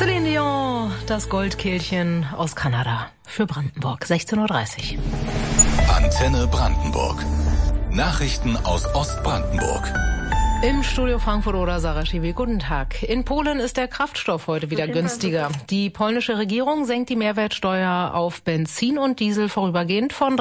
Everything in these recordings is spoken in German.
Céline Dion, das Goldkehlchen aus Kanada für Brandenburg, 16:30 Uhr. Antenne Brandenburg. Nachrichten aus Ostbrandenburg. Im Studio Frankfurt oder Sarah Schiwi, guten Tag. In Polen ist der Kraftstoff heute wieder günstiger. Die polnische Regierung senkt die Mehrwertsteuer auf Benzin und Diesel vorübergehend von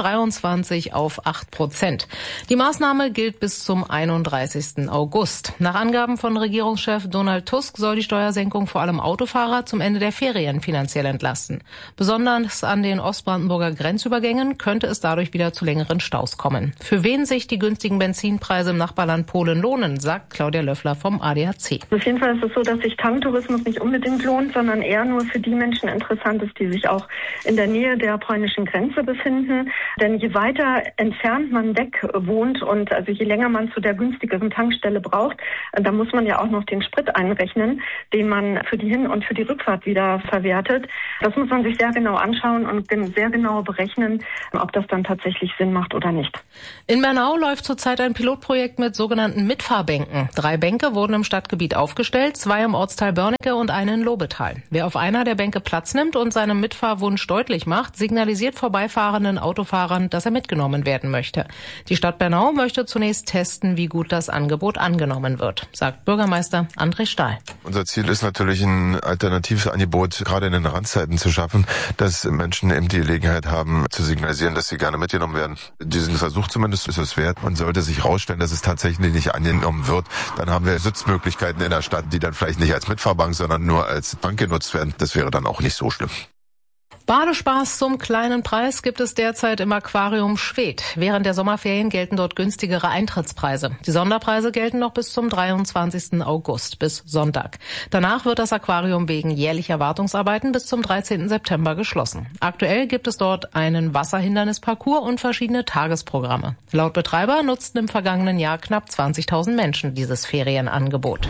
23 auf 8%. Die Maßnahme gilt bis zum 31. August. Nach Angaben von Regierungschef Donald Tusk soll die Steuersenkung vor allem Autofahrer zum Ende der Ferien finanziell entlasten. Besonders an den Ostbrandenburger Grenzübergängen könnte es dadurch wieder zu längeren Staus kommen. Für wen sich die günstigen Benzinpreise im Nachbarland Polen lohnen, sagt Claudia Löffler vom ADAC. Auf jeden Fall ist es so, dass sich Tanktourismus nicht unbedingt lohnt, sondern eher nur für die Menschen interessant ist, die sich auch in der Nähe der polnischen Grenze befinden. Denn je weiter entfernt man weg wohnt und also je länger man zu der günstigeren Tankstelle braucht, da muss man ja auch noch den Sprit einrechnen, den man für die Hin- und für die Rückfahrt wieder verwertet. Das muss man sich sehr genau anschauen und sehr genau berechnen, ob das dann tatsächlich Sinn macht oder nicht. In Bernau läuft zurzeit ein Pilotprojekt mit sogenannten Mitfahrbänken. 3 Bänke wurden im Stadtgebiet aufgestellt, 2 im Ortsteil Börnecke und eine in Lobetal. Wer auf einer der Bänke Platz nimmt und seinem Mitfahrwunsch deutlich macht, signalisiert vorbeifahrenden Autofahrern, dass er mitgenommen werden möchte. Die Stadt Bernau möchte zunächst testen, wie gut das Angebot angenommen wird, sagt Bürgermeister André Stahl. Unser Ziel ist natürlich, ein alternatives Angebot gerade in den Randzeiten zu schaffen, dass Menschen eben die Gelegenheit haben, zu signalisieren, dass sie gerne mitgenommen werden. Diesen Versuch zumindest ist es wert und sollte sich herausstellen, dass es tatsächlich nicht angenommen wird, dann haben wir Sitzmöglichkeiten in der Stadt, die dann vielleicht nicht als Mitfahrbank, sondern nur als Bank genutzt werden. Das wäre dann auch nicht so schlimm. Badespaß zum kleinen Preis gibt es derzeit im Aquarium Schwedt. Während der Sommerferien gelten dort günstigere Eintrittspreise. Die Sonderpreise gelten noch bis zum 23. August, bis Sonntag. Danach wird das Aquarium wegen jährlicher Wartungsarbeiten bis zum 13. September geschlossen. Aktuell gibt es dort einen Wasserhindernisparcours und verschiedene Tagesprogramme. Laut Betreiber nutzten im vergangenen Jahr knapp 20.000 Menschen dieses Ferienangebot.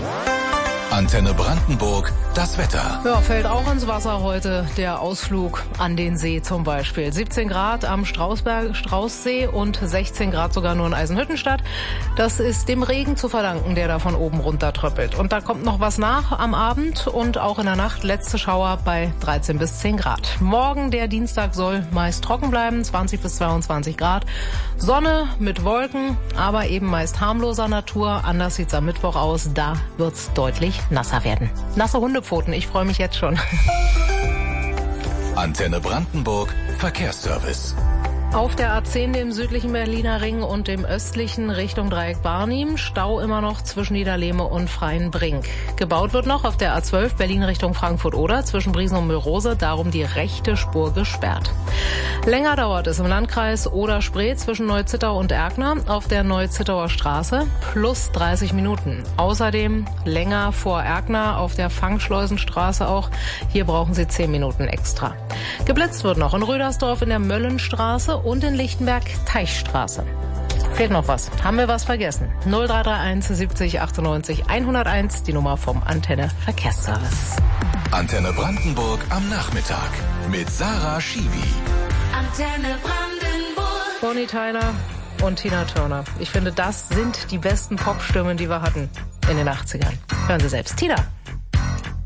Antenne Brandenburg, das Wetter. Ja, fällt auch ins Wasser heute der Ausflug an den See zum Beispiel. 17 Grad am Straußsee und 16 Grad sogar nur in Eisenhüttenstadt. Das ist dem Regen zu verdanken, der da von oben runter tröppelt. Und da kommt noch was nach am Abend und auch in der Nacht letzte Schauer bei 13 bis 10 Grad. Morgen, der Dienstag, soll meist trocken bleiben, 20 bis 22 Grad. Sonne mit Wolken, aber eben meist harmloser Natur. Anders sieht's am Mittwoch aus, da wird's deutlich nasser werden. Nasse Hundepfoten, ich freue mich jetzt schon. Antenne Brandenburg, Verkehrsservice. Auf der A10, dem südlichen Berliner Ring und dem östlichen Richtung Dreieck Barnim, Stau immer noch zwischen Niederlehme und Freienbrink. Gebaut wird noch auf der A12 Berlin Richtung Frankfurt-Oder zwischen Briesen und Mühlrose, darum die rechte Spur gesperrt. Länger dauert es im Landkreis Oder-Spree zwischen Neu-Zittau und Erkner auf der Neu-Zittauer Straße plus 30 Minuten. Außerdem länger vor Erkner auf der Fangschleusenstraße auch. Hier brauchen Sie 10 Minuten extra. Geblitzt wird noch in Rödersdorf in der Möllenstraße und in Lichtenberg Teichstraße. Fehlt noch was? Haben wir was vergessen? 0331 70 98 101, die Nummer vom Antenne Verkehrsservice. Antenne Brandenburg am Nachmittag mit Sarah Schiwi. Antenne Brandenburg. Bonnie Tyler und Tina Turner. Ich finde, das sind die besten Popstimmen, die wir hatten in den 80ern. Hören Sie selbst. Tina.